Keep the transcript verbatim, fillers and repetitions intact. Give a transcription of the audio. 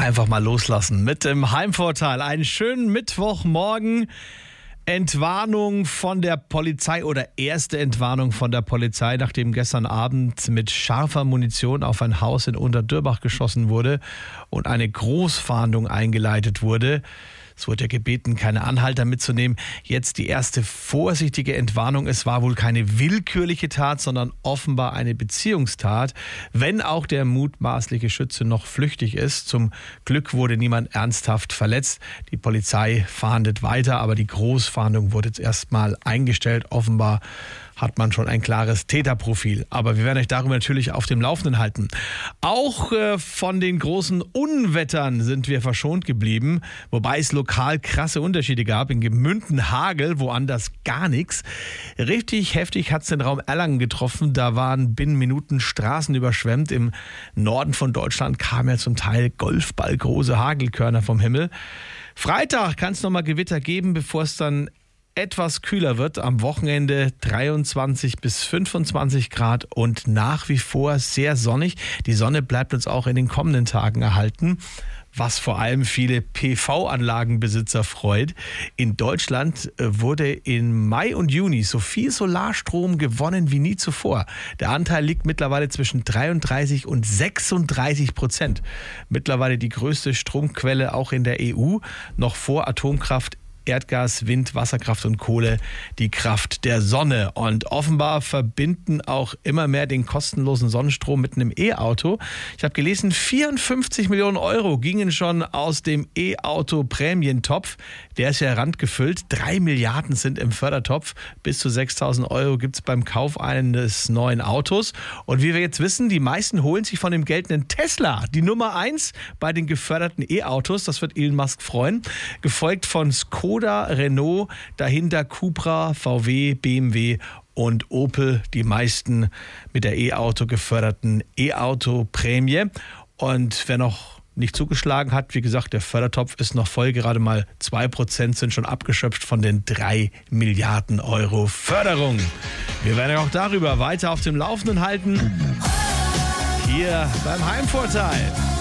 Einfach mal loslassen mit dem Heimvorteil. Einen schönen Mittwochmorgen. Entwarnung von der Polizei oder erste Entwarnung von der Polizei, nachdem gestern Abend mit scharfer Munition auf ein Haus in Unterdürbach geschossen wurde und eine Großfahndung eingeleitet wurde. Es wurde ja gebeten, keine Anhalter mitzunehmen. Jetzt die erste vorsichtige Entwarnung. Es war wohl keine willkürliche Tat, sondern offenbar eine Beziehungstat, wenn auch der mutmaßliche Schütze noch flüchtig ist. Zum Glück wurde niemand ernsthaft verletzt. Die Polizei fahndet weiter, aber die Großfahndung wurde jetzt erstmal eingestellt. Offenbar hat man schon ein klares Täterprofil. Aber wir werden euch darüber natürlich auf dem Laufenden halten. Auch äh, von den großen Unwettern sind wir verschont geblieben, wobei es lokal krasse Unterschiede gab. In Gemünden Hagel, woanders gar nichts. Richtig heftig hat es den Raum Erlangen getroffen. Da waren binnen Minuten Straßen überschwemmt. Im Norden von Deutschland kamen ja zum Teil golfballgroße Hagelkörner vom Himmel. Freitag kann es nochmal Gewitter geben, bevor es dann etwas kühler wird. Am Wochenende dreiundzwanzig bis fünfundzwanzig Grad und nach wie vor sehr sonnig. Die Sonne bleibt uns auch in den kommenden Tagen erhalten, was vor allem viele P V-Anlagenbesitzer freut. In Deutschland wurde im Mai und Juni so viel Solarstrom gewonnen wie nie zuvor. Der Anteil liegt mittlerweile zwischen dreiunddreißig und sechsunddreißig Prozent. Mittlerweile die größte Stromquelle auch in der E U, noch vor Atomkraft, Erdgas, Wind, Wasserkraft und Kohle, die Kraft der Sonne. Und offenbar verbinden auch immer mehr den kostenlosen Sonnenstrom mit einem E-Auto. Ich habe gelesen, vierundfünfzig Millionen Euro gingen schon aus dem E-Auto-Prämientopf. Der ist ja randgefüllt. Drei Milliarden sind im Fördertopf. Bis zu sechstausend Euro gibt es beim Kauf eines neuen Autos. Und wie wir jetzt wissen, die meisten holen sich von dem geltenden Tesla die Nummer eins bei den geförderten E-Autos. Das wird Elon Musk freuen. Gefolgt von Skoda, Renault, dahinter Cupra, V W, B M W und Opel, die meisten mit der E-Auto geförderten E-Auto-Prämie. Und wer noch nicht zugeschlagen hat, wie gesagt, der Fördertopf ist noch voll, gerade mal zwei Prozent sind schon abgeschöpft von den drei Milliarden Euro Förderung. Wir werden auch darüber weiter auf dem Laufenden halten. Hier beim Heimvorteil.